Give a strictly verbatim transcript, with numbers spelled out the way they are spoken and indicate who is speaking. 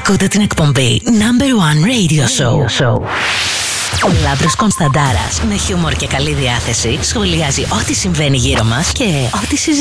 Speaker 1: Ακούτε την εκπομπή Number One Radio Show. Show. Ο Λάμπρος Κωνσταντάρας με χιούμορ και καλή διάθεση σχολιάζει ό,τι συμβαίνει γύρω μας και ό,τι συζητάμε.